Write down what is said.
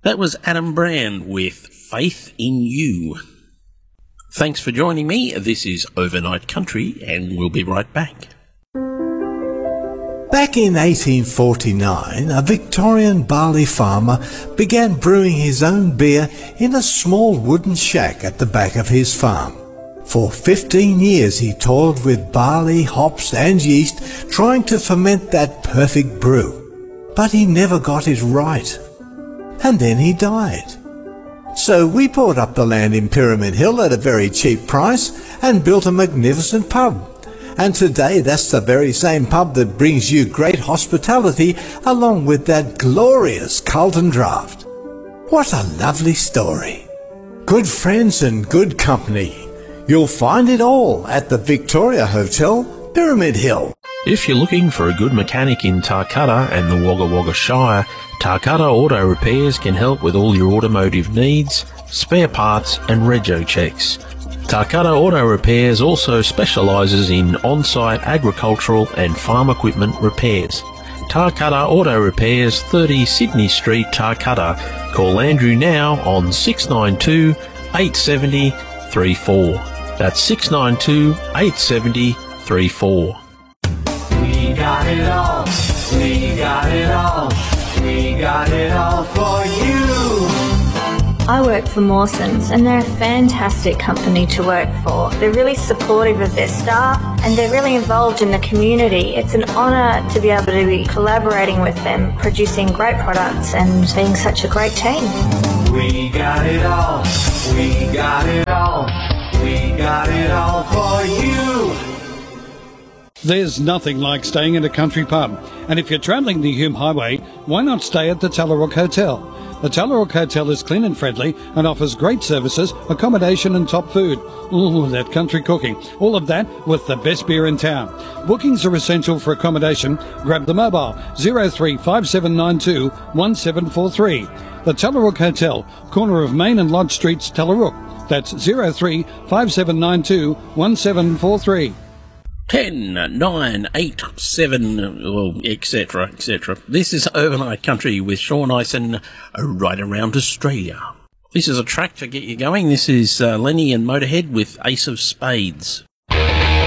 That was Adam Brand with Faith in You. Thanks for joining me. This is Overnight Country, and we'll be right back. Back in 1849, a Victorian barley farmer began brewing his own beer in a small wooden shack at the back of his farm. For 15 years he toiled with barley, hops and yeast, trying to ferment that perfect brew. But he never got it right. And then he died. So we bought up the land in Pyramid Hill at a very cheap price and built a magnificent pub. And today that's the very same pub that brings you great hospitality along with that glorious Carlton Draft. What a lovely story. Good friends and good company. You'll find it all at the Victoria Hotel, Pyramid Hill. If you're looking for a good mechanic in Tarcutta and the Wagga Wagga Shire, Tarcutta Auto Repairs can help with all your automotive needs, spare parts and rego checks. Tarcutta Auto Repairs also specialises in on-site agricultural and farm equipment repairs. Tarcutta Auto Repairs, 30 Sydney Street, Tarcutta. Call Andrew now on 692 870 34. That's 692 870 34. We got it all, we got it all, we got it all for you. I work for Mawsons and they're a fantastic company to work for. They're really supportive of their staff and they're really involved in the community. It's an honour to be able to be collaborating with them, producing great products and being such a great team. We got it all, we got it all, we got it all for you. There's nothing like staying at a country pub. And if you're travelling the Hume Highway, why not stay at the Tallarook Hotel? The Tallarook Hotel is clean and friendly and offers great services, accommodation and top food. Ooh, that country cooking. All of that with the best beer in town. Bookings are essential for accommodation. Grab the mobile 035792 1743. The Tallarook Hotel, corner of Main and Lodge Streets, Tallarook. That's 035792 1743. 10, 9, 8, 7, well, etc., etc. This is Overnight Country with Sean Ison, right around Australia. This is a track to get you going. This is Lenny and Motorhead with Ace of Spades.